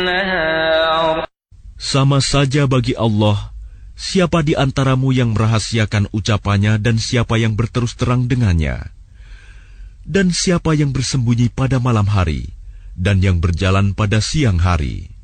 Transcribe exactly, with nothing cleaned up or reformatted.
النهار. Sama saja bagi Allah, siapa di antaramu yang merahasiakan ucapannya dan siapa yang berterus terang dengannya, dan siapa yang bersembunyi pada malam hari dan yang berjalan pada siang hari.